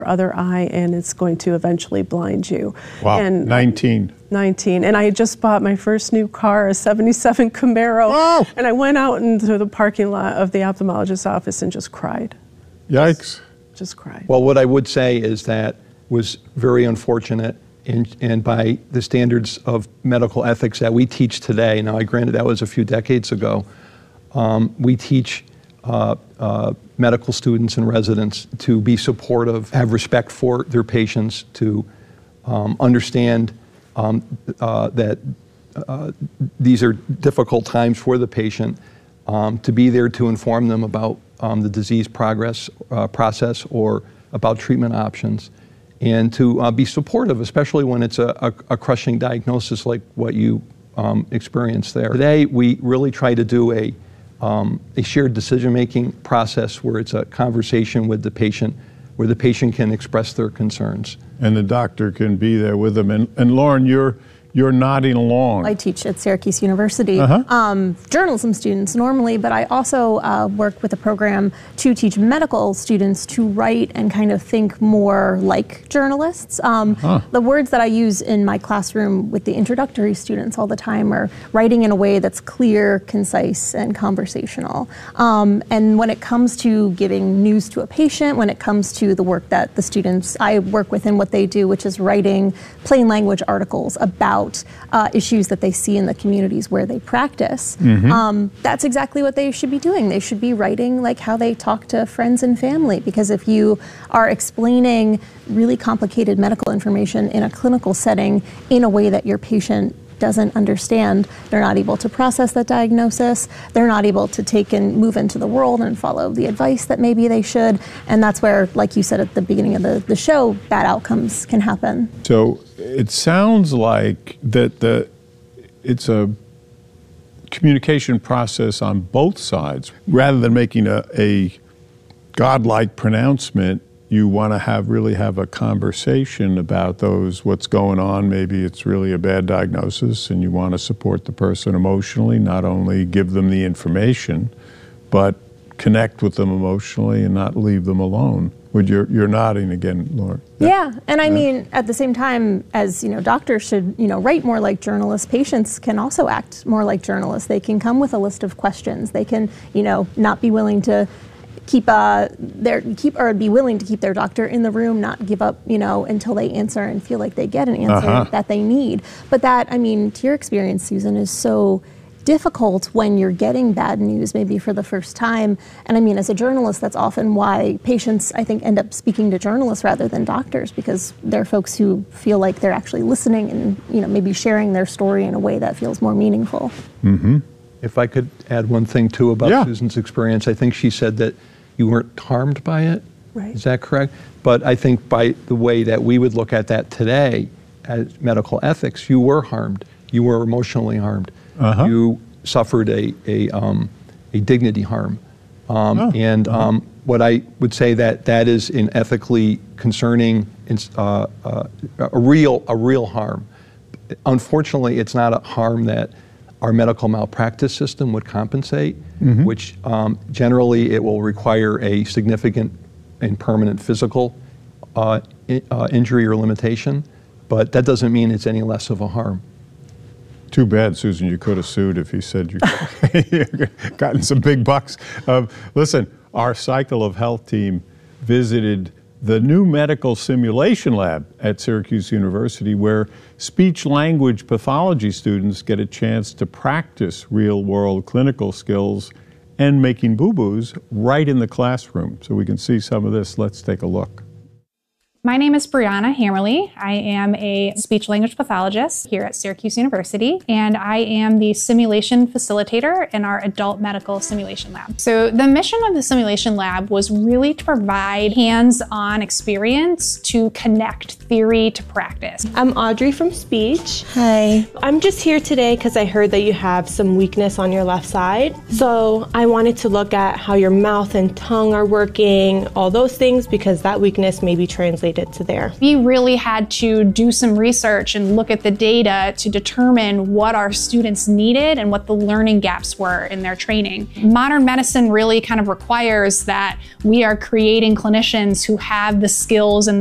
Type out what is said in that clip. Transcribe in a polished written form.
other eye, and it's going to eventually blind you. Wow, and 19. 19. And I had just bought my first new car, a 77 Camaro. Wow. And I went out into the parking lot of the ophthalmologist's office and just cried. Yikes. Just cried. Well, what I would say is that was very unfortunate, and by the standards of medical ethics that we teach today, now granted that was a few decades ago, we teach medical students and residents to be supportive, have respect for their patients, to understand that these are difficult times for the patient, to be there to inform them about the disease process or about treatment options, and to be supportive, especially when it's a crushing diagnosis like what you experienced there. Today, we really try to do a shared decision-making process where it's a conversation with the patient, where the patient can express their concerns. And the doctor can be there with them. And Lauren, you're nodding along. I teach at Syracuse University, journalism students normally, but I also work with a program to teach medical students to write and kind of think more like journalists. The words that I use in my classroom with the introductory students all the time are writing in a way that's clear, concise, and conversational. And when it comes to giving news to a patient, when it comes to the work that the students I work with and what they do, which is writing plain language articles about issues that they see in the communities where they practice. That's exactly what they should be doing. They should be writing like how they talk to friends and family, because if you are explaining really complicated medical information in a clinical setting in a way that your patient doesn't understand, they're not able to process that diagnosis, they're not able to take and move into the world and follow the advice that maybe they should, and that's where, like you said at the beginning of the show, bad outcomes can happen. So it sounds like that it's a communication process on both sides. Rather than making a godlike pronouncement, you want to really have a conversation about what's going on. Maybe it's really a bad diagnosis and you want to support the person emotionally, not only give them the information, but connect with them emotionally and not leave them alone. You're nodding again, Lauren. Yeah, and I mean, at the same time, as doctors should write more like journalists, patients can also act more like journalists. They can come with a list of questions. They can not be willing to be willing to keep their doctor in the room, not give up, until they answer and feel like they get an answer that they need. But that, I mean, to your experience, Susan, is so difficult when you're getting bad news, maybe for the first time. And I mean, as a journalist, that's often why patients, I think, end up speaking to journalists rather than doctors, because they're folks who feel like they're actually listening and, maybe sharing their story in a way that feels more meaningful. If I could add one thing, too, about Susan's experience, I think she said that you weren't harmed by it. Right. Is that correct? But I think by the way that we would look at that today as medical ethics, you were harmed. You were emotionally harmed. You suffered a dignity harm. What I would say that is an ethically concerning, a real harm. Unfortunately, it's not a harm that our medical malpractice system would compensate, which generally it will require a significant and permanent physical injury or limitation, but that doesn't mean it's any less of a harm. Too bad, Susan, you could have sued if you said you gotten some big bucks. Listen, our Cycle of Health team visited the new medical simulation lab at Syracuse University, where speech-language pathology students get a chance to practice real-world clinical skills and making boo-boos right in the classroom. So we can see some of this. Let's take a look. My name is Brianna Hammerly. I am a speech-language pathologist here at Syracuse University, and I am the simulation facilitator in our adult medical simulation lab. So the mission of the simulation lab was really to provide hands-on experience to connect theory to practice. I'm Audrey from speech. Hi. I'm just here today because I heard that you have some weakness on your left side. So I wanted to look at how your mouth and tongue are working, all those things, because that weakness may be translated related to there. We really had to do some research and look at the data to determine what our students needed and what the learning gaps were in their training. Modern medicine really kind of requires that we are creating clinicians who have the skills and